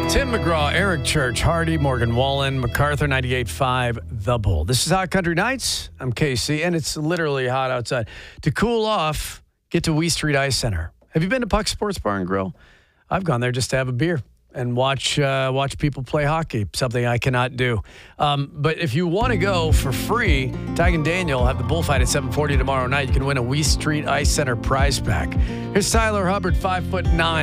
Tim McGraw, Eric Church, Hardy, Morgan Wallen, MacArthur 98.5, The Bull. This is Hot Country Nights. I'm Casey, and it's literally hot outside. To cool off, get to Wee Street Ice Center. Have you been to Puck Sports Bar and Grill? I've gone there just to have a beer and watch people play hockey, something I cannot do. But if you want to go for free, Tig and Daniel have the bullfight at 7:40 tomorrow night. You can win a Wee Street Ice Center prize pack. Here's Tyler Hubbard, 5'9".